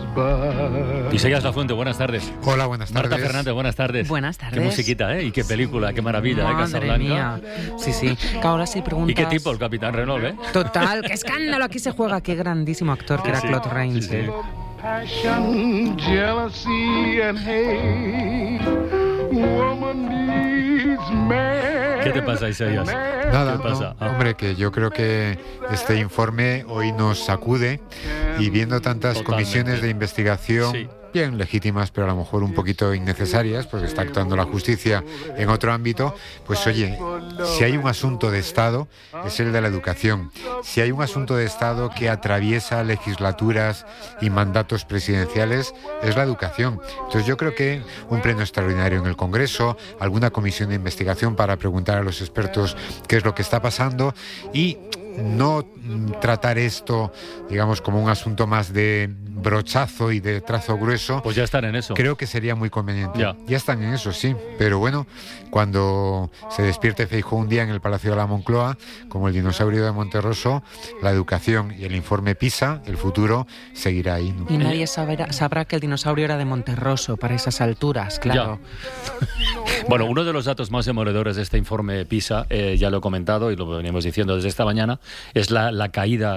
Isaías Lafuente, buenas tardes. Hola, buenas tardes. Marta Fernández, buenas tardes. Buenas tardes. Qué musiquita, ¿eh? Y qué película, qué maravilla, Madre Casablanca. mía. Sí, que ahora sí preguntas... ¿Y qué tipo el Capitán Renault, eh? Total, qué escándalo, aquí se juega, qué grandísimo actor que era Claude Rains. Sí. Passion, jealousy and hate. Woman needs man. ¿Qué te pasa, Isaías? Nada, ¿Qué pasa? no, hombre, que yo creo que este informe hoy nos sacude y viendo tantas Totalmente. comisiones de investigación, Sí. bien legítimas, pero a lo mejor un poquito innecesarias, porque está actuando la justicia en otro ámbito, pues oye, si hay un asunto de Estado, es el de la educación. Si hay un asunto de Estado que atraviesa legislaturas y mandatos presidenciales, es la educación. Entonces yo creo que un pleno extraordinario en el Congreso, alguna comisión de investigación para preguntar a los expertos qué es lo que está pasando y no tratar esto, digamos, como un asunto más de brochazo y de trazo grueso. Pues ya están en eso. Creo que sería muy conveniente. Ya. Están en eso, sí. Pero bueno, cuando se despierte Feijóo un día en el Palacio de la Moncloa, como el dinosaurio de Monterroso, la educación y el informe PISA, el futuro, seguirá ahí, ¿no? Y nadie sabrá que el dinosaurio era de Monterroso para esas alturas, claro. Bueno, uno de los datos más demoledores de este informe PISA, ya lo he comentado y lo veníamos diciendo desde esta mañana, es la caída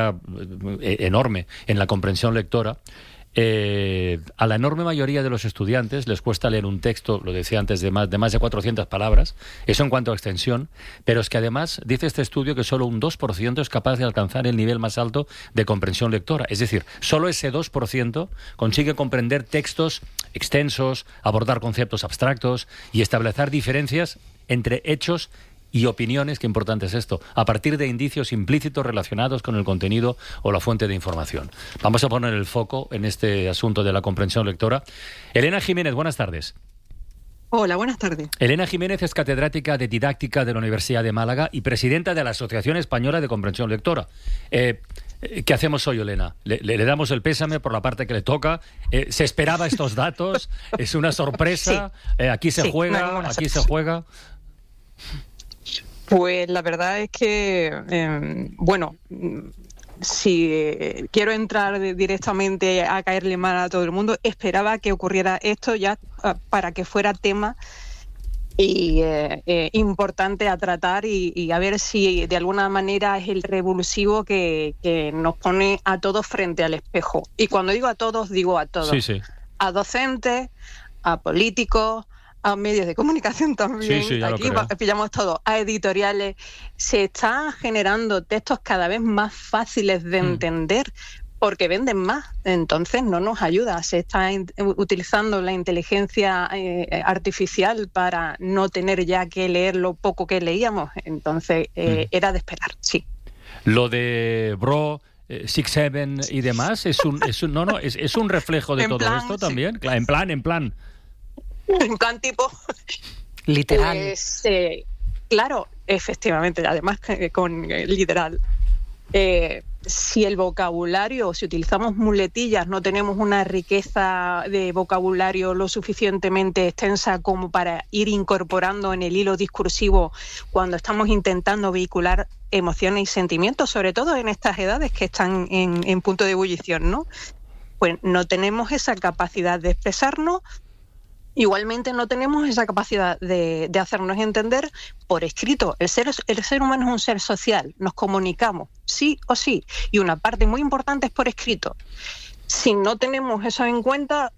enorme en la comprensión lectora. A la enorme mayoría de los estudiantes les cuesta leer un texto, lo decía antes, de más de 400 palabras, eso en cuanto a extensión, pero es que además dice este estudio que solo un 2% es capaz de alcanzar el nivel más alto de comprensión lectora, es decir, solo ese 2% consigue comprender textos extensos, abordar conceptos abstractos y establecer diferencias entre hechos y opiniones, qué importante es esto, a partir de indicios implícitos relacionados con el contenido o la fuente de información. Vamos a poner el foco en este asunto de la comprensión lectora. Elena Jiménez, buenas tardes. Hola, buenas tardes. Elena Jiménez es catedrática de Didáctica de la Universidad de Málaga y presidenta de la Asociación Española de Comprensión Lectora. ¿Qué hacemos hoy, Elena? ¿Le damos el pésame por la parte que le toca? ¿Se esperaba estos datos? ¿Es una sorpresa? Sí. ¿Aquí se juega? No, ¿Aquí se juega? Pues la verdad es que, si quiero entrar directamente a caerle mal a todo el mundo, esperaba que ocurriera esto ya para que fuera tema y importante a tratar y a ver si de alguna manera es el revulsivo que nos pone a todos frente al espejo. Y cuando digo a todos, digo a todos. Sí. A docentes, a políticos, a medios de comunicación también, Sí, ya aquí lo creo. pillamos todo, a editoriales. Se están generando textos cada vez más fáciles de entender porque venden más, entonces no nos ayuda. Se está utilizando la inteligencia artificial para no tener ya que leer lo poco que leíamos, entonces era de esperar, sí. Lo de Bro, 6-7 y demás es un reflejo de En todo plan, esto sí. también. En plan. En plan tipo... Literal. Pues, claro, efectivamente, además con literal. Si el vocabulario, si utilizamos muletillas, no tenemos una riqueza de vocabulario lo suficientemente extensa como para ir incorporando en el hilo discursivo cuando estamos intentando vehicular emociones y sentimientos, sobre todo en estas edades que están en punto de ebullición, ¿no? Pues no tenemos esa capacidad de expresarnos. Igualmente no tenemos esa capacidad de hacernos entender por escrito. El ser humano es un ser social, nos comunicamos, sí o sí, y una parte muy importante es por escrito. Si no tenemos eso en cuenta,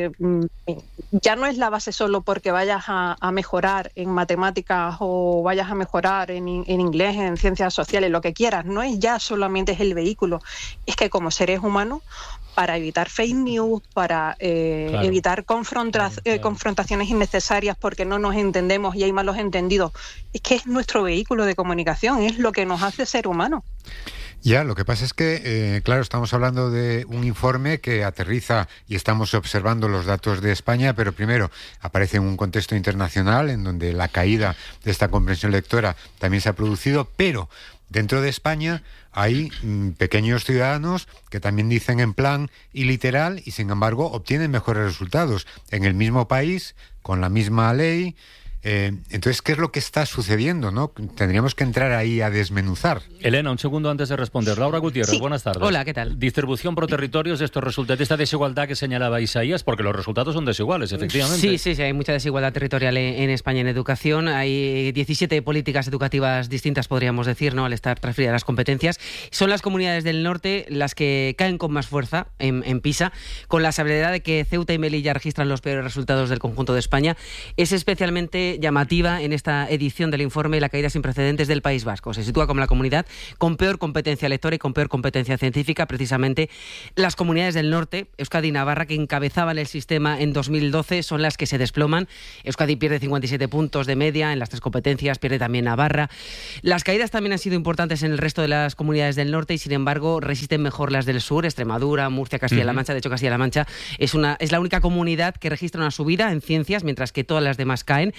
ya no es la base solo porque vayas a mejorar en matemáticas o vayas a mejorar en inglés, en ciencias sociales, lo que quieras. No es ya solamente es el vehículo, es que como seres humanos, para evitar fake news, para evitar confrontaciones innecesarias porque no nos entendemos y hay malos entendidos. Es que es nuestro vehículo de comunicación, es lo que nos hace ser humanos. Ya, lo que pasa es que, claro, estamos hablando de un informe que aterriza y estamos observando los datos de España, pero primero aparece en un contexto internacional en donde la caída de esta comprensión lectora también se ha producido, pero dentro de España hay pequeños ciudadanos que también dicen en plan y literal y sin embargo obtienen mejores resultados en el mismo país, con la misma ley, Entonces, ¿qué es lo que está sucediendo, no? Tendríamos que entrar ahí a desmenuzar. Elena, un segundo antes de responder. Laura Gutiérrez, buenas tardes. Hola, ¿qué tal? Distribución por territorios, estos resultados, esta desigualdad que señalaba Isaías, porque los resultados son desiguales, efectivamente. Sí, hay mucha desigualdad territorial en España en educación. Hay 17 políticas educativas distintas, podríamos decir, ¿no? Al estar transferidas las competencias. Son las comunidades del norte las que caen con más fuerza en PISA, con la salvedad de que Ceuta y Melilla registran los peores resultados del conjunto de España. Es especialmente llamativa en esta edición del informe la caída sin precedentes del País Vasco. Se sitúa como la comunidad con peor competencia lectora y con peor competencia científica. Precisamente las comunidades del norte, Euskadi y Navarra, que encabezaban el sistema en 2012, son las que se desploman. Euskadi pierde 57 puntos de media en las 3 competencias, pierde también Navarra. Las caídas también han sido importantes en el resto de las comunidades del norte y, sin embargo, resisten mejor las del sur, Extremadura, Murcia, Castilla-La Mancha. De hecho, Castilla-La Mancha es la única comunidad que registra una subida en ciencias, mientras que todas las demás caen.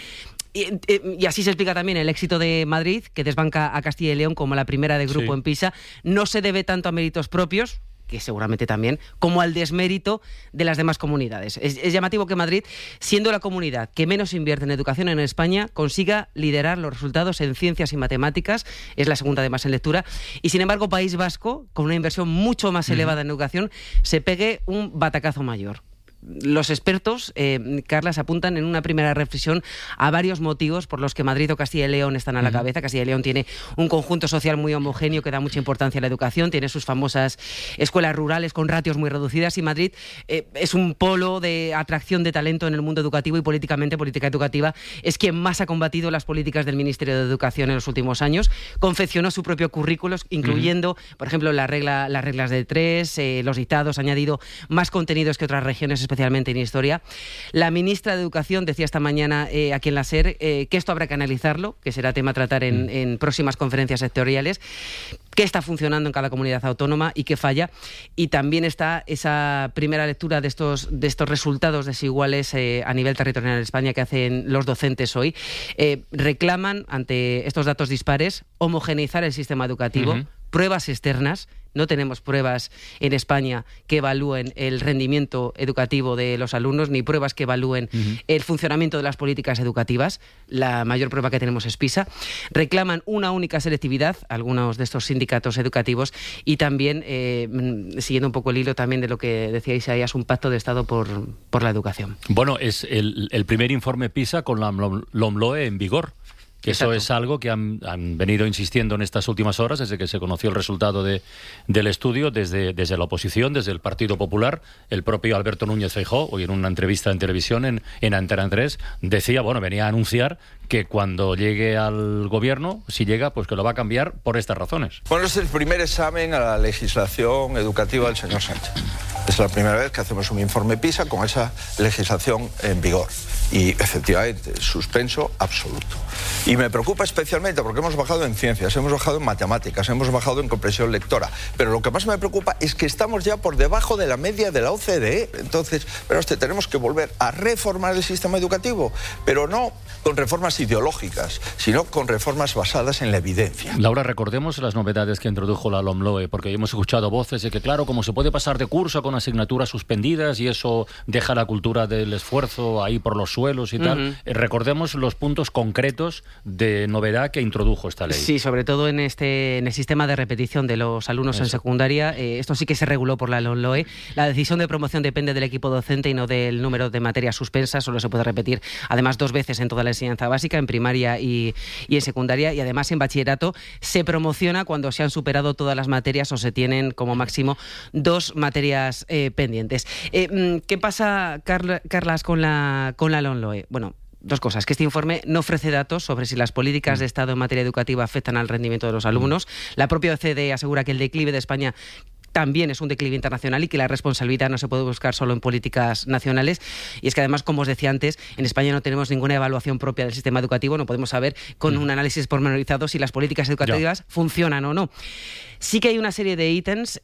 Y así se explica también el éxito de Madrid, que desbanca a Castilla y León como la primera de grupo en PISA. No se debe tanto a méritos propios, que seguramente también, como al desmérito de las demás comunidades. Es llamativo que Madrid, siendo la comunidad que menos invierte en educación en España, consiga liderar los resultados en ciencias y matemáticas, es la segunda además en lectura, y sin embargo País Vasco, con una inversión mucho más elevada en educación, se pegue un batacazo mayor. Los expertos, Carlas, apuntan en una primera reflexión a varios motivos por los que Madrid o Castilla y León están a la cabeza. Castilla y León tiene un conjunto social muy homogéneo que da mucha importancia a la educación, tiene sus famosas escuelas rurales con ratios muy reducidas, y Madrid es un polo de atracción de talento en el mundo educativo, y políticamente, política educativa, es quien más ha combatido las políticas del Ministerio de Educación en los últimos años. Confeccionó su propio currículo, incluyendo, por ejemplo, las reglas de 3, los dictados, ha añadido más contenidos que otras regiones, especialmente en historia. La ministra de Educación decía esta mañana aquí en la SER que esto habrá que analizarlo, que será tema a tratar en próximas conferencias sectoriales, qué está funcionando en cada comunidad autónoma y qué falla. Y también está esa primera lectura de estos resultados desiguales a nivel territorial en España que hacen los docentes hoy. Reclaman, ante estos datos dispares, homogeneizar el sistema educativo, pruebas externas. No tenemos pruebas en España que evalúen el rendimiento educativo de los alumnos, ni pruebas que evalúen el funcionamiento de las políticas educativas. La mayor prueba que tenemos es PISA. Reclaman una única selectividad, algunos de estos sindicatos educativos, y también, siguiendo un poco el hilo también de lo que decía Isaías, un pacto de Estado por la educación. Bueno, es el primer informe PISA con la LOMLOE en vigor. Que eso es algo que han venido insistiendo en estas últimas horas, desde que se conoció el resultado del estudio, desde la oposición, desde el Partido Popular. El propio Alberto Núñez Feijóo, hoy en una entrevista en televisión en Antena 3, decía, venía a anunciar que cuando llegue al gobierno, si llega, pues que lo va a cambiar por estas razones. Bueno, es el primer examen a la legislación educativa del señor Sánchez. Es la primera vez que hacemos un informe PISA con esa legislación en vigor. Y efectivamente, suspenso absoluto. Y me preocupa especialmente porque hemos bajado en ciencias, hemos bajado en matemáticas, hemos bajado en comprensión lectora. Pero lo que más me preocupa es que estamos ya por debajo de la media de la OCDE. Entonces, tenemos que volver a reformar el sistema educativo, pero no con reformas ideológicas, sino con reformas basadas en la evidencia. Laura, recordemos las novedades que introdujo la LOMLOE, porque hemos escuchado voces de que, claro, como se puede pasar de curso con asignaturas suspendidas y eso deja la cultura del esfuerzo ahí por los suelos y tal. Recordemos los puntos concretos de novedad que introdujo esta ley. Sí, sobre todo en el sistema de repetición de los alumnos en secundaria. Esto sí que se reguló por la LOMLOE. La decisión de promoción depende del equipo docente y no del número de materias suspensas. Solo se puede repetir, además, 2 veces en toda la enseñanza básica, en primaria y en secundaria. Y además, en bachillerato se promociona cuando se han superado todas las materias o se tienen como máximo 2 materias pendientes. ¿Qué pasa, Carlas, con la LOMLOE? Bueno, 2 cosas. Que este informe no ofrece datos sobre si las políticas de Estado en materia educativa afectan al rendimiento de los alumnos. La propia OCDE asegura que el declive de España también es un declive internacional y que la responsabilidad no se puede buscar solo en políticas nacionales. Y es que además, como os decía antes, en España no tenemos ninguna evaluación propia del sistema educativo, no podemos saber con un análisis pormenorizado si las políticas educativas funcionan o no. Sí que hay una serie de ítems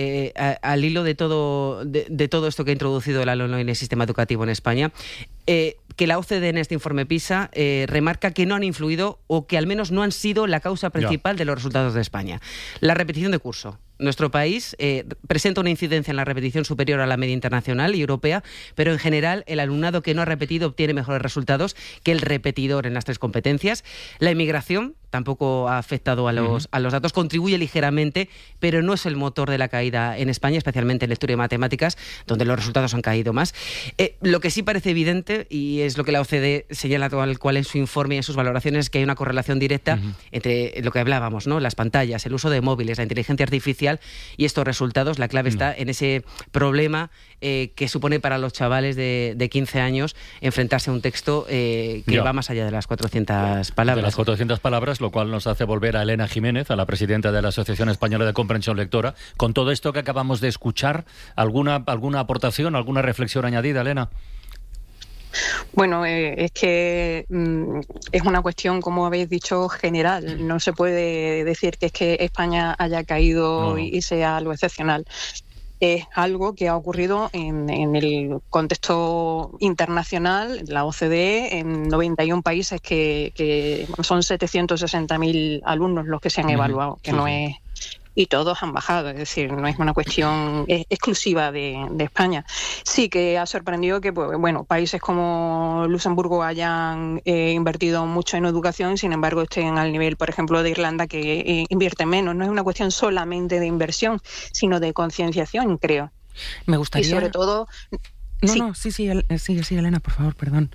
al hilo de todo esto que ha introducido la LOMLOE en el sistema educativo en España, que la OCDE en este informe PISA remarca que no han influido o que al menos no han sido la causa principal de los resultados de España. La repetición de curso. Nuestro país presenta una incidencia en la repetición superior a la media internacional y europea, pero en general el alumnado que no ha repetido obtiene mejores resultados que el repetidor en las 3 competencias. La inmigración tampoco ha afectado a los datos, contribuye ligeramente, pero no es el motor de la caída en España, especialmente en lectura y matemáticas, donde los resultados han caído más. Lo que sí parece evidente, y es lo que la OCDE señala tal cual en su informe y en sus valoraciones, es que hay una correlación directa entre lo que hablábamos, ¿no? Las pantallas, el uso de móviles, la inteligencia artificial y estos resultados. La clave está en ese problema que supone para los chavales de 15 años enfrentarse a un texto que va más allá de las 400 palabras. De las 400 palabras, lo cual nos hace volver a Elena Jiménez, a la presidenta de la Asociación Española de Comprensión Lectora. Con todo esto que acabamos de escuchar, ¿alguna aportación, alguna reflexión añadida, Elena? Bueno, es que es una cuestión, como habéis dicho, general. No se puede decir que es que España haya caído y sea algo excepcional. Es algo que ha ocurrido en el contexto internacional, la OCDE, en 91 países que son 760.000 alumnos los que se han evaluado, que no es... Y todos han bajado, es decir, no es una cuestión exclusiva de España. Sí que ha sorprendido que, pues, bueno, países como Luxemburgo hayan invertido mucho en educación, sin embargo estén al nivel, por ejemplo, de Irlanda, que invierte menos. No es una cuestión solamente de inversión, sino de concienciación, creo. Me gustaría... Y sobre todo... Sí, Elena, por favor, perdón.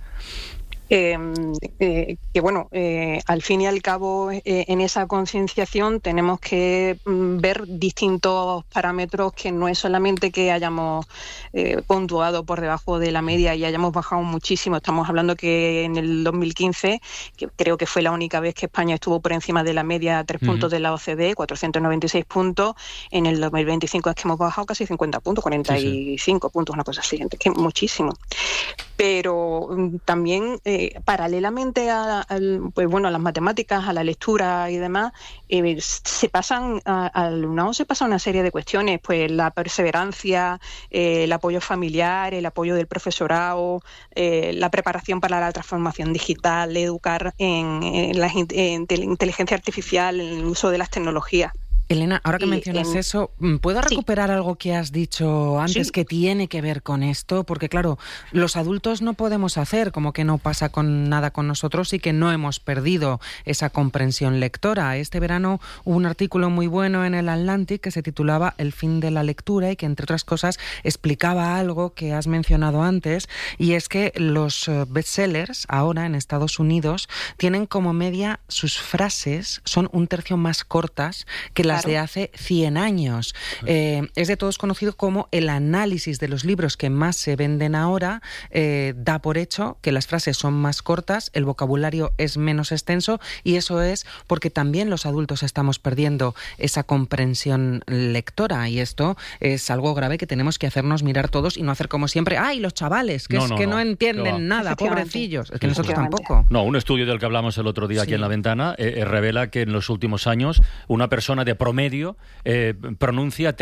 Que bueno, al fin y al cabo en esa concienciación tenemos que ver distintos parámetros, que no es solamente que hayamos puntuado por debajo de la media y hayamos bajado muchísimo. Estamos hablando que en el 2015, que creo que fue la única vez que España estuvo por encima de la media 3 puntos de la OCDE, 496 puntos. En el 2025 es que hemos bajado casi 50 puntos, 45 puntos, una cosa así, que muchísimo. Pero también paralelamente a las matemáticas, a la lectura y demás, al alumnado se pasa una serie de cuestiones, pues la perseverancia, el apoyo familiar, el apoyo del profesorado, la preparación para la transformación digital, educar en la inteligencia artificial, en el uso de las tecnologías. Elena, ahora que mencionas eso, ¿puedo recuperar algo que has dicho antes que tiene que ver con esto? Porque claro, los adultos no podemos hacer como que no pasa con nada con nosotros y que no hemos perdido esa comprensión lectora. Este verano hubo un artículo muy bueno en el Atlantic que se titulaba El fin de la lectura y que, entre otras cosas, explicaba algo que has mencionado antes, y es que los bestsellers ahora en Estados Unidos tienen como media, sus frases son 1/3 más cortas que las de hace 100 años. Es de todos conocido como el análisis de los libros que más se venden ahora da por hecho que las frases son más cortas, el vocabulario es menos extenso, y eso es porque también los adultos estamos perdiendo esa comprensión lectora, y esto es algo grave que tenemos que hacernos mirar todos y no hacer como siempre, ¡ay, los chavales! Que no entienden nada, pobrecillos. Es que nosotros tampoco. No, un estudio del que hablamos el otro día aquí en La Ventana revela que en los últimos años una persona de promedio pronuncia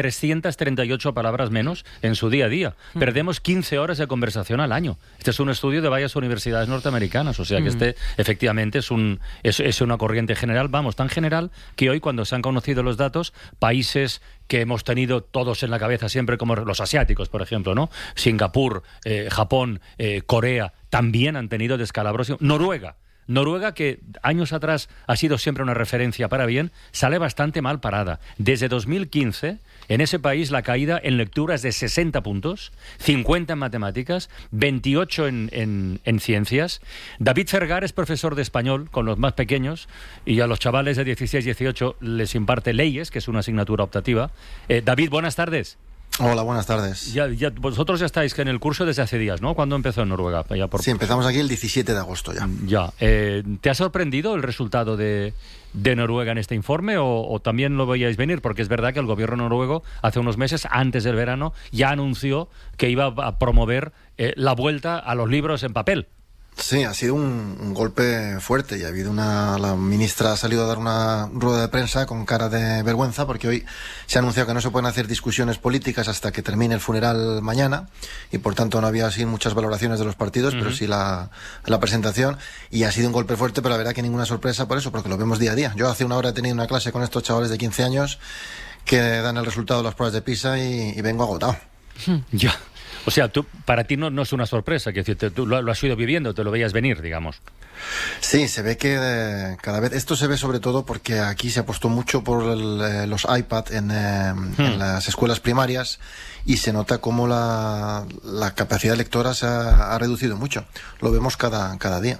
338 palabras menos en su día a día. Perdemos 15 horas de conversación al año. Este es un estudio de varias universidades norteamericanas, o sea que efectivamente es una corriente general, vamos, tan general que hoy, cuando se han conocido los datos, países que hemos tenido todos en la cabeza siempre, como los asiáticos, por ejemplo, ¿no? Singapur, Japón, Corea, también han tenido descalabros. Noruega, que años atrás ha sido siempre una referencia para bien, sale bastante mal parada. Desde 2015, en ese país la caída en lectura es de 60 puntos, 50 en matemáticas, 28 en ciencias. David Fergar es profesor de español con los más pequeños y a los chavales de 16, 18 les imparte leyes, que es una asignatura optativa. David, buenas tardes. Hola, buenas tardes. Vosotros ya estáis en el curso desde hace días, ¿no? ¿Cuándo empezó en Noruega? Sí, empezamos aquí el 17 de agosto ya. ¿Te ha sorprendido el resultado de Noruega en este informe o también lo veíais venir? Porque es verdad que el gobierno noruego hace unos meses, antes del verano, ya anunció que iba a promover la vuelta a los libros en papel. Sí, ha sido un golpe fuerte y ha habido la ministra ha salido a dar una rueda de prensa con cara de vergüenza, porque hoy se ha anunciado que no se pueden hacer discusiones políticas hasta que termine el funeral mañana, y por tanto no había así muchas valoraciones de los partidos, pero sí la presentación, y ha sido un golpe fuerte, pero la verdad que ninguna sorpresa por eso, porque lo vemos día a día. Yo hace una hora he tenido una clase con estos chavales de 15 años que dan el resultado de las pruebas de PISA y vengo agotado. Ya. O sea, para ti no es una sorpresa, que tú lo has ido viviendo, te lo veías venir, digamos. Sí, se ve que cada vez... Esto se ve sobre todo porque aquí se apostó mucho por los iPad en las escuelas primarias y se nota cómo la capacidad lectora se ha reducido mucho. Lo vemos cada día.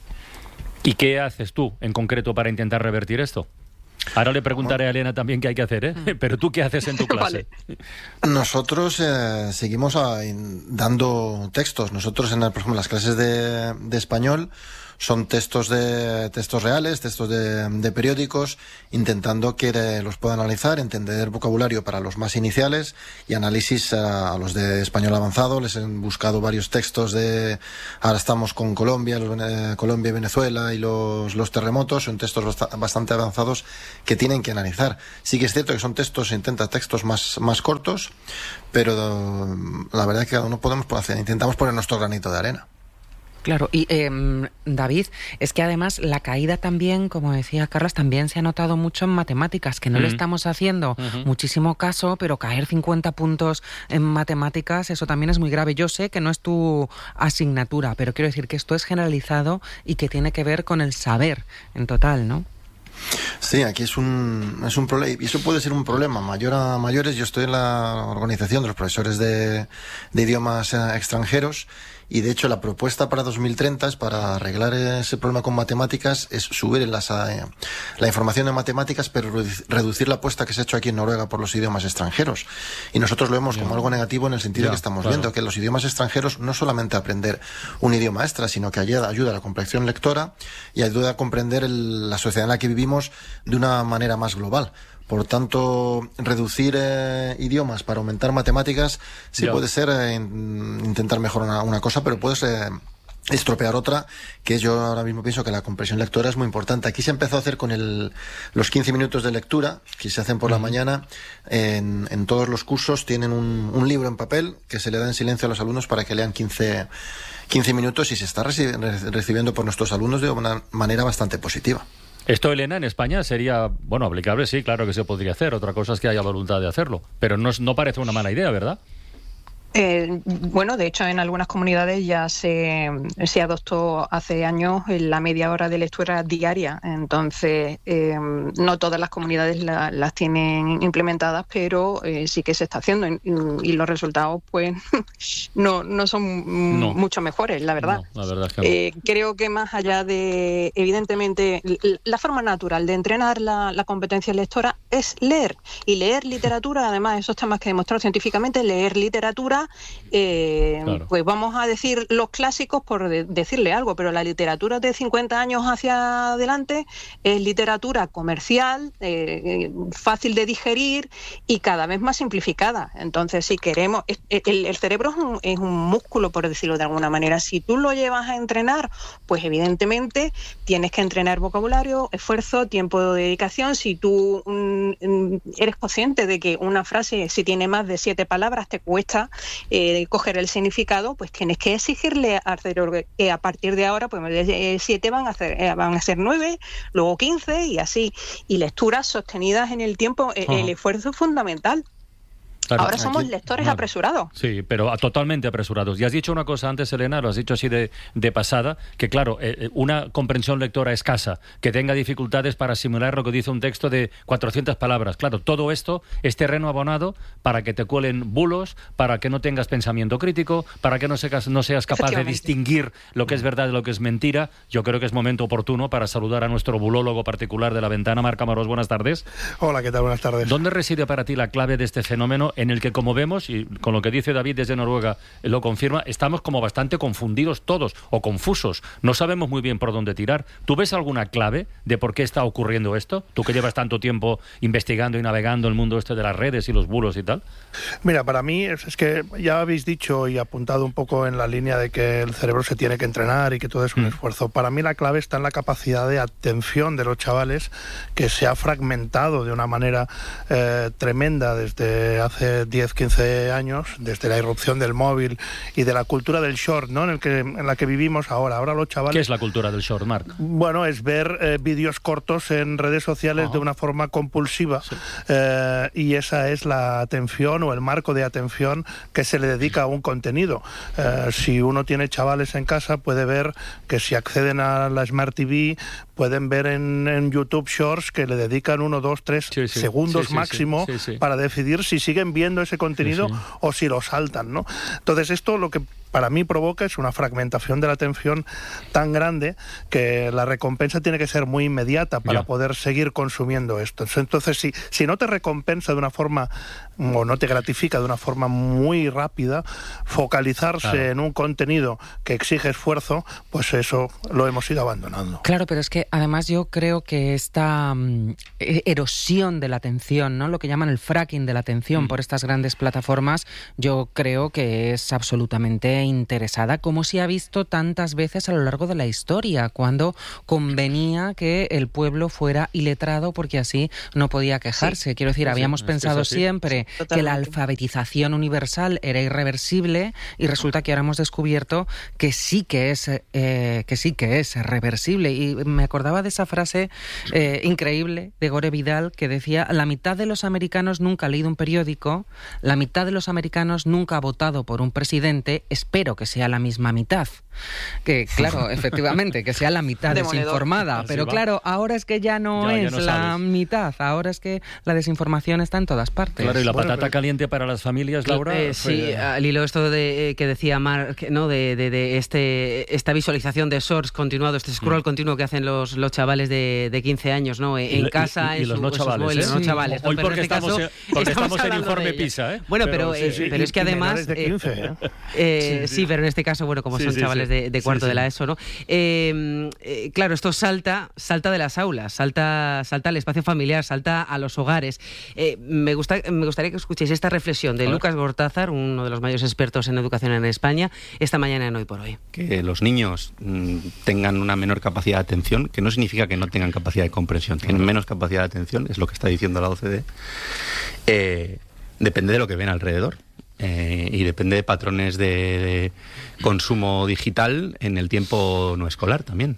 ¿Y qué haces tú, en concreto, para intentar revertir esto? Ahora le preguntaré a Elena también qué hay que hacer, ¿eh? Pero ¿tú qué haces en tu clase? Vale. Nosotros seguimos dando textos. Nosotros, por ejemplo, en las clases de español son textos reales, textos de periódicos, intentando que los puedan analizar, entender vocabulario para los más iniciales y análisis a los de español avanzado. Les he buscado varios textos ahora estamos con Colombia, Colombia y Venezuela y los terremotos. Son textos bastante avanzados que tienen que analizar. Sí que es cierto que son textos más cortos, pero la verdad es que cada uno intentamos poner nuestro granito de arena. Claro, y David, es que además la caída también, como decía Carlas, también se ha notado mucho en matemáticas, que no le estamos haciendo muchísimo caso, pero caer 50 puntos en matemáticas, eso también es muy grave. Yo sé que no es tu asignatura, pero quiero decir que esto es generalizado y que tiene que ver con el saber en total, ¿no? Sí, aquí es un problema, y eso puede ser un problema mayor a mayores. Yo estoy en la organización de los profesores de idiomas extranjeros y de hecho la propuesta para 2030 es para arreglar ese problema con matemáticas, es subir la información de matemáticas, pero reducir la apuesta que se ha hecho aquí en Noruega por los idiomas extranjeros. Y nosotros lo vemos como algo negativo en el sentido que estamos viendo que los idiomas extranjeros no solamente aprender un idioma extra, sino que ayuda a la comprensión lectora y ayuda a comprender la sociedad en la que vivimos de una manera más global. Por tanto, reducir idiomas para aumentar matemáticas sí puede ser intentar mejorar una cosa, pero puede ser estropear otra, que yo ahora mismo pienso que la comprensión lectora es muy importante. Aquí se empezó a hacer con los 15 minutos de lectura, que se hacen por la mañana. En todos los cursos tienen un libro en papel que se le da en silencio a los alumnos para que lean 15 minutos y se está recibiendo por nuestros alumnos de una manera bastante positiva. Esto, Elena, en España sería, aplicable, sí, claro que se podría hacer. Otra cosa es que haya voluntad de hacerlo. Pero no parece una mala idea, ¿verdad? De hecho, en algunas comunidades ya se adoptó hace años la media hora de lectura diaria. Entonces, no todas las comunidades las tienen implementadas, pero sí que se está haciendo. Y los resultados, pues, no son mucho mejores, la verdad. No, la verdad es que no. Creo que más allá de, evidentemente, la forma natural de entrenar la competencia lectora es leer. Y leer literatura, además, esos temas que he demostrado científicamente, leer literatura. Claro. Pues vamos a decir los clásicos por decirle algo, pero la literatura de 50 años hacia adelante es literatura comercial, fácil de digerir y cada vez más simplificada. Entonces, si queremos, el cerebro es un músculo, por decirlo de alguna manera. Si tú lo llevas a entrenar, pues evidentemente tienes que entrenar vocabulario, esfuerzo, tiempo de dedicación. Si tú eres consciente de que una frase, si tiene más de 7 palabras, te cuesta coger el significado, pues tienes que exigirle al cerebro que a partir de ahora, pues de 7 van a ser 9, luego 15 y así. Y lecturas sostenidas en el tiempo, el esfuerzo es fundamental. Claro, ahora somos lectores apresurados. Sí, pero totalmente apresurados. Y has dicho una cosa antes, Elena, lo has dicho así de pasada, que claro, una comprensión lectora escasa, que tenga dificultades para asimilar lo que dice un texto de 400 palabras. Claro, todo esto es terreno abonado para que te cuelen bulos, para que no tengas pensamiento crítico, para que no seas capaz de distinguir lo que es verdad de lo que es mentira. Yo creo que es momento oportuno para saludar a nuestro bulólogo particular de La Ventana, Marc Amorós. Buenas tardes. Hola, ¿qué tal? Buenas tardes. ¿Dónde reside para ti la clave de este fenómeno en el que, como vemos, y con lo que dice David desde Noruega lo confirma, estamos como bastante confundidos todos, o confusos, no sabemos muy bien por dónde tirar? ¿Tú ves alguna clave de por qué está ocurriendo esto? Tú que llevas tanto tiempo investigando y navegando el mundo este de las redes y los bulos y tal. Mira, para mí es que ya habéis dicho y apuntado un poco en la línea de que el cerebro se tiene que entrenar y que todo es un esfuerzo. Para mí la clave está en la capacidad de atención de los chavales, que se ha fragmentado de una manera tremenda desde hace hace 10, 15 años, desde la irrupción del móvil y de la cultura del short, ¿no? en la que vivimos ahora. Ahora los chavales... ¿Qué es la cultura del short, Marc? Bueno, es ver vídeos cortos en redes sociales de una forma compulsiva, sí. Y esa es la atención o el marco de atención que se le dedica a un contenido. Si uno tiene chavales en casa, puede ver que si acceden a la Smart TV, pueden ver en YouTube Shorts que le dedican 1, 2, 3 segundos máximo para decidir si siguen viendo ese contenido o si lo saltan, ¿no? Entonces esto lo que para mí provoca es una fragmentación de la atención tan grande que la recompensa tiene que ser muy inmediata para poder seguir consumiendo esto. Entonces, si no te recompensa de una forma o no te gratifica de una forma muy rápida, focalizarse en un contenido que exige esfuerzo, pues eso lo hemos ido abandonando. Claro, pero es que además yo creo que esta erosión de la atención, ¿no? Lo que llaman el fracking de la atención por estas grandes plataformas, yo creo que es absolutamente interesada, como se ha visto tantas veces a lo largo de la historia, cuando convenía que el pueblo fuera iletrado porque así no podía quejarse. Quiero decir, habíamos pensado siempre que la alfabetización universal era irreversible y resulta que ahora hemos descubierto que sí que es reversible. Y me acordaba de esa frase increíble de Gore Vidal que decía: la mitad de los americanos nunca ha leído un periódico, la mitad de los americanos nunca ha votado por un presidente, espero que sea la misma mitad. Que claro, efectivamente, que sea la mitad desinformada, pero claro, ahora es que ya no es la mitad, ahora es que la desinformación está en todas partes. Claro, y la patata caliente para las familias, Laura. Sí, al hilo esto que decía Marc, ¿no? de esta visualización de shorts continuado, este scroll continuo que hacen los chavales de 15 años, ¿no? En casa, y los no chavales, los no chavales. Hoy porque estamos en informe PISA, ¿eh? Bueno, pero es que además de 15, sí, pero en este caso, bueno, como son chavales de cuarto de la ESO, ¿no? Claro, esto salta de las aulas, salta al espacio familiar, salta a los hogares. Me gustaría que escuchéis esta reflexión de Lucas Gortázar, uno de los mayores expertos en educación en España, esta mañana en Hoy por Hoy. Que los niños tengan una menor capacidad de atención, que no significa que no tengan capacidad de comprensión, tienen menos capacidad de atención, es lo que está diciendo la OCDE, depende de lo que ven alrededor. Y depende de patrones de consumo digital en el tiempo no escolar también.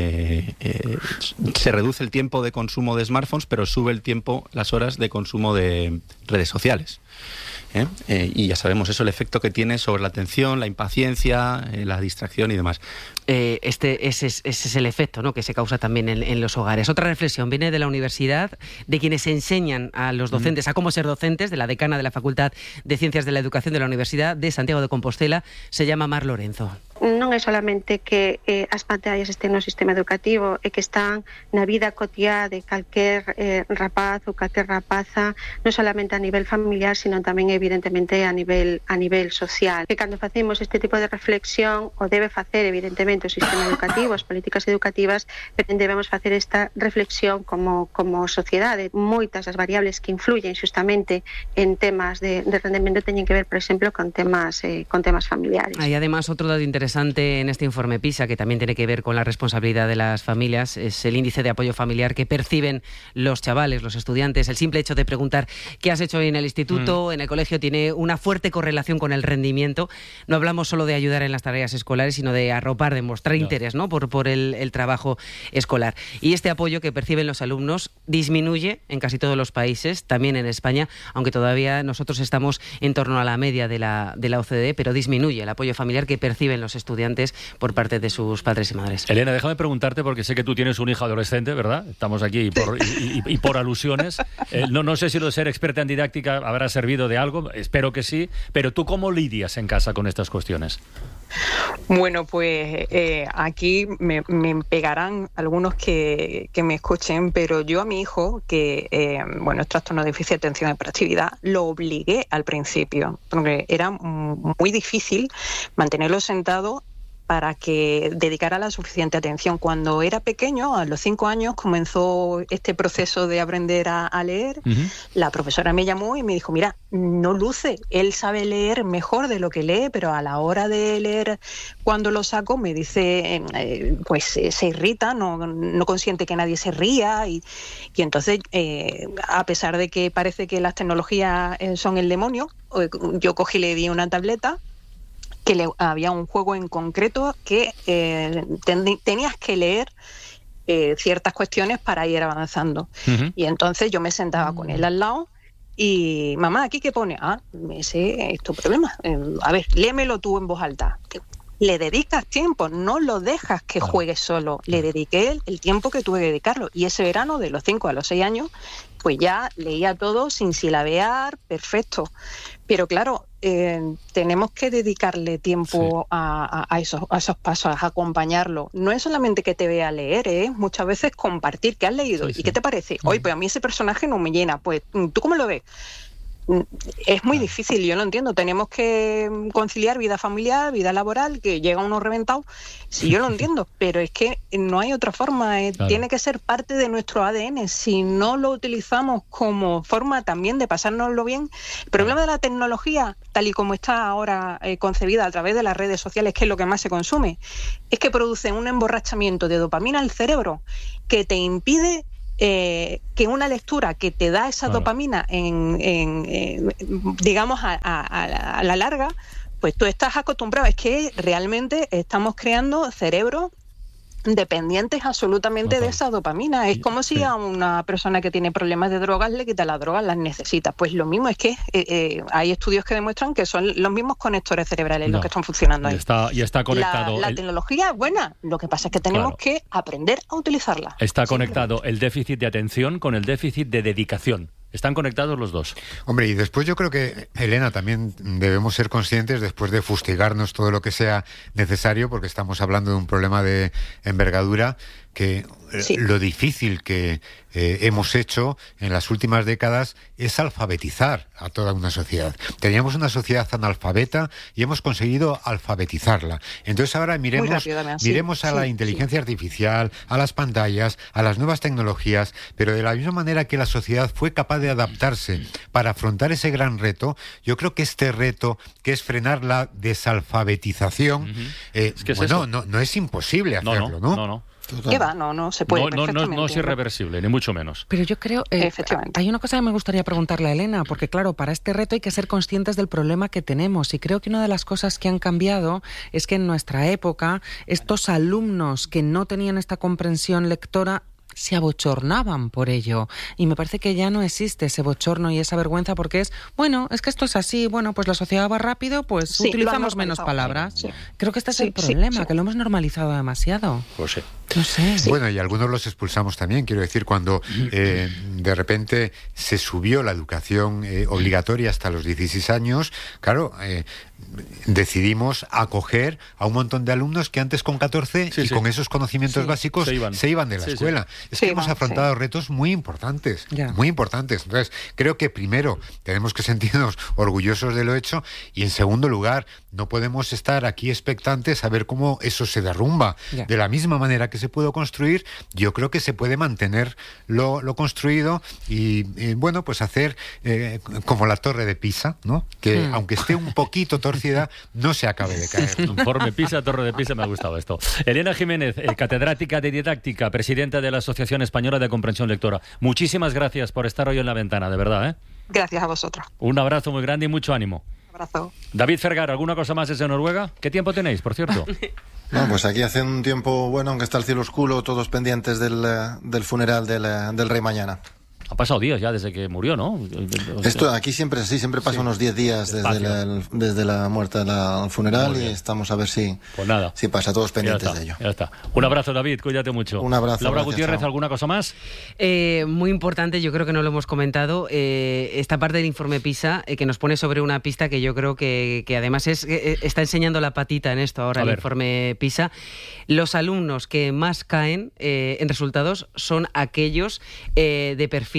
Se reduce el tiempo de consumo de smartphones, pero sube las horas de consumo de redes sociales. Y ya sabemos eso, el efecto que tiene sobre la atención, la impaciencia, la distracción y demás. Ese es el efecto, ¿no?, que se causa también en los hogares. Otra reflexión viene de la universidad, de quienes enseñan a los docentes a cómo ser docentes, de la decana de la Facultad de Ciencias de la Educación de la Universidad de Santiago de Compostela, se llama Mar Lorenzo. Non é solamente que as pantallas estén no sistema educativo, é que están na vida cotiá de calquer rapaz ou calquer rapaza, non solamente a nivel familiar, sino tamén evidentemente a nivel social. Que cando facemos este tipo de reflexión, o debe facer evidentemente o sistema educativo, as políticas educativas, pero debemos facer esta reflexión como sociedade. Moitas das variables que influyen xustamente en temas de rendemento teñen que ver, por exemplo, con temas familiares. Hay además otro dato interesante en este informe PISA, que también tiene que ver con la responsabilidad de las familias, es el índice de apoyo familiar que perciben los chavales, los estudiantes. El simple hecho de preguntar qué has hecho en el instituto, en el colegio, tiene una fuerte correlación con el rendimiento. No hablamos solo de ayudar en las tareas escolares, sino de arropar, de mostrar interés, ¿no?, por el trabajo escolar. Y este apoyo que perciben los alumnos disminuye en casi todos los países, también en España, aunque todavía nosotros estamos en torno a la media de la OCDE, pero disminuye el apoyo familiar que perciben los estudiantes por parte de sus padres y madres. Elena, déjame preguntarte, porque sé que tú tienes un hijo adolescente, ¿verdad? Estamos aquí y por alusiones. No sé si lo de ser experta en didáctica habrá servido de algo, espero que sí, pero ¿tú cómo lidias en casa con estas cuestiones? Bueno, pues aquí me pegarán algunos que me escuchen, pero yo a mi hijo, que es trastorno de déficit de atención y hiperactividad, lo obligué al principio, porque era muy difícil mantenerlo sentado para que dedicara la suficiente atención. Cuando era pequeño, a los 5 años, comenzó este proceso de aprender a leer. La profesora me llamó y me dijo, mira, no luce, él sabe leer mejor de lo que lee, pero a la hora de leer, cuando lo saco, me dice, pues se irrita, no consiente que nadie se ría, y entonces, a pesar de que parece que las tecnologías son el demonio, yo cogí y le di una tableta, que había un juego en concreto que tenías que leer ciertas cuestiones para ir avanzando. Y entonces yo me sentaba con él al lado y, mamá, ¿aquí qué pone? Ese es tu problema. A ver, léemelo tú en voz alta. Le dedicas tiempo, no lo dejas que juegue solo. Le dediqué el tiempo que tuve que dedicarlo. Y ese verano, de los 5 a los 6 años, pues ya leía todo sin silabear, perfecto. Pero claro, tenemos que dedicarle tiempo a esos pasos, a acompañarlo. No es solamente que te vea leer, muchas veces compartir qué has leído y qué te parece. Oye, pues a mí ese personaje no me llena. Pues, ¿tú cómo lo ves? Es muy difícil, yo lo entiendo. Tenemos que conciliar vida familiar, vida laboral, que llega uno reventado. Sí, yo lo entiendo, pero es que no hay otra forma. Tiene que ser parte de nuestro ADN. Si no lo utilizamos como forma también de pasárnoslo bien, el problema de la tecnología, tal y como está ahora concebida a través de las redes sociales, que es lo que más se consume, es que produce un emborrachamiento de dopamina al cerebro que te impide que una lectura que te da esa dopamina digamos a la larga, pues tú estás acostumbrado. Es que realmente estamos creando cerebros dependientes absolutamente de esa dopamina. Es como si a una persona que tiene problemas de drogas le quita las drogas, las necesita. Pues lo mismo, es que hay estudios que demuestran que son los mismos conectores cerebrales los que están funcionando ahí. Y está conectado. La tecnología es buena, lo que pasa es que tenemos que aprender a utilizarla. Está conectado el déficit de atención con el déficit de dedicación. Están conectados los dos. Hombre, y después yo creo que, Elena, también debemos ser conscientes, después de fustigarnos todo lo que sea necesario, porque estamos hablando de un problema de envergadura, que lo difícil que hemos hecho en las últimas décadas es alfabetizar a toda una sociedad. Teníamos una sociedad analfabeta y hemos conseguido alfabetizarla. Entonces ahora miremos a la inteligencia artificial, a las pantallas, a las nuevas tecnologías, pero de la misma manera que la sociedad fue capaz de adaptarse para afrontar ese gran reto, yo creo que este reto, que es frenar la desalfabetización, no es imposible hacerlo, ¿no? ¿Qué va? No se puede. No es irreversible, ni mucho menos. Pero yo creo, hay una cosa que me gustaría preguntarle a Elena, porque claro, para este reto hay que ser conscientes del problema que tenemos, y creo que una de las cosas que han cambiado es que en nuestra época estos alumnos que no tenían esta comprensión lectora se abochornaban por ello, y me parece que ya no existe ese bochorno y esa vergüenza, porque es que esto es así, pues la sociedad va rápido, pues utilizamos menos palabras. Creo que este es el problema, que lo hemos normalizado demasiado. Pues no sé. Bueno, y algunos los expulsamos también, quiero decir, cuando de repente se subió la educación obligatoria hasta los 16 años, claro, decidimos acoger a un montón de alumnos que antes con 14 con esos conocimientos básicos se iban de la escuela. Es que hemos afrontado retos muy importantes, muy importantes. Entonces, creo que primero tenemos que sentirnos orgullosos de lo hecho, y en segundo lugar, no podemos estar aquí expectantes a ver cómo eso se derrumba. De la misma manera que se puede construir, yo creo que se puede mantener lo construido y pues hacer como la Torre de Pisa, ¿no? Que aunque esté un poquito torcida, no se acabe de caer. Informe Pisa, Torre de Pisa, me ha gustado esto. Elena Jiménez, catedrática de didáctica, presidenta de la Asociación Española de Comprensión Lectora. Muchísimas gracias por estar hoy en La Ventana, de verdad. Gracias a vosotros. Un abrazo muy grande y mucho ánimo. Un abrazo. David Fergar, ¿alguna cosa más desde Noruega? ¿Qué tiempo tenéis, por cierto? No, pues aquí hace un tiempo bueno, aunque está el cielo oscuro, todos pendientes del funeral del rey mañana. Han pasado días ya desde que murió, ¿no? Esto aquí siempre es así, siempre pasa unos 10 días desde la muerte al funeral, y estamos a ver si pasa, todos pendientes de ello. Ya está. Un abrazo, David, cuídate mucho. Un abrazo. Laura Gutiérrez, ¿alguna cosa más? Muy importante, yo creo que no lo hemos comentado, esta parte del informe PISA, que nos pone sobre una pista que yo creo que además está enseñando la patita en esto ahora, el informe PISA. Los alumnos que más caen en resultados son aquellos de perfil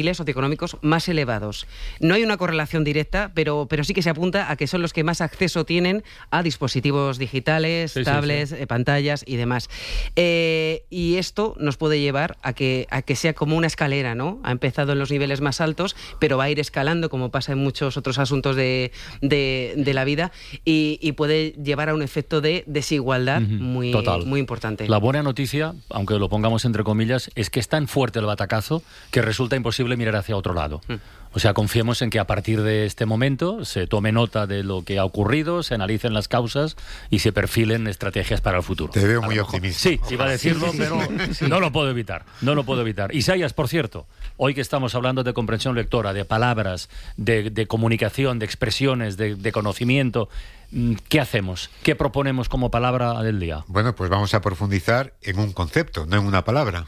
perfiles socioeconómicos más elevados. No hay una correlación directa, pero sí que se apunta a que son los que más acceso tienen a dispositivos digitales, tablets, pantallas y demás. Y esto nos puede llevar a que sea como una escalera, ¿no? Ha empezado en los niveles más altos, pero va a ir escalando, como pasa en muchos otros asuntos de la vida, y puede llevar a un efecto de desigualdad muy importante. La buena noticia, aunque lo pongamos entre comillas, es que es tan fuerte el batacazo que resulta imposible mirar hacia otro lado. O sea, confiemos en que a partir de este momento se tome nota de lo que ha ocurrido, se analicen las causas y se perfilen estrategias para el futuro. Te veo muy optimista. Sí, iba a decirlo, pero no lo puedo evitar. Isaías, por cierto, hoy que estamos hablando de comprensión lectora, de palabras, de comunicación, de expresiones, de conocimiento, ¿qué hacemos? ¿Qué proponemos como palabra del día? Bueno, pues vamos a profundizar en un concepto, no en una palabra.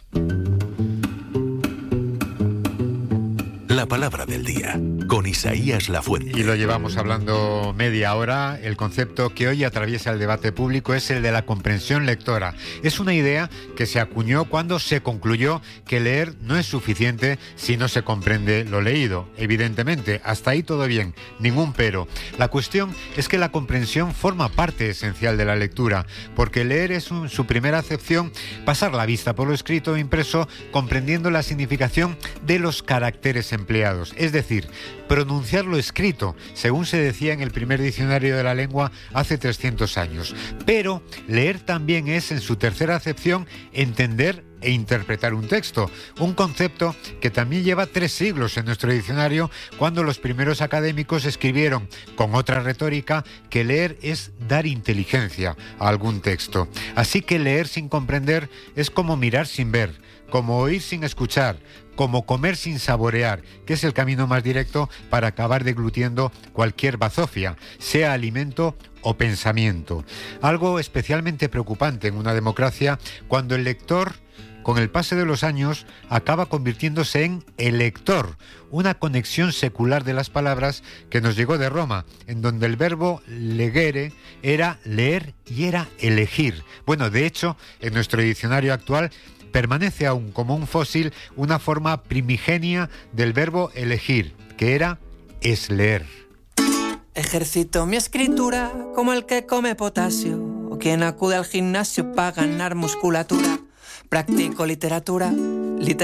La palabra del día, con Isaías Lafuente. Y lo llevamos hablando media hora. El concepto que hoy atraviesa el debate público es el de la comprensión lectora. Es una idea que se acuñó cuando se concluyó que leer no es suficiente si no se comprende lo leído. Evidentemente, hasta ahí todo bien, ningún pero. La cuestión es que la comprensión forma parte esencial de la lectura, porque leer es su primera acepción, pasar la vista por lo escrito o impreso, comprendiendo la significación de los caracteres empleados. Es decir, pronunciar lo escrito, según se decía en el primer diccionario de la lengua hace 300 años. Pero leer también es, en su tercera acepción, entender e interpretar un texto, un concepto que también lleva 3 siglos en nuestro diccionario, cuando los primeros académicos escribieron con otra retórica que leer es dar inteligencia a algún texto. Así que leer sin comprender es como mirar sin ver, como oír sin escuchar, como comer sin saborear, que es el camino más directo para acabar deglutiendo cualquier bazofia, sea alimento o pensamiento. Algo especialmente preocupante en una democracia cuando el lector, con el pase de los años, acaba convirtiéndose en elector, una conexión secular de las palabras que nos llegó de Roma, en donde el verbo legere era leer y era elegir. Bueno, de hecho, en nuestro diccionario actual permanece aún como un fósil una forma primigenia del verbo elegir, que era es leer. Ejercito mi escritura como el que come potasio o quien acude al gimnasio para ganar musculatura. Practico literatura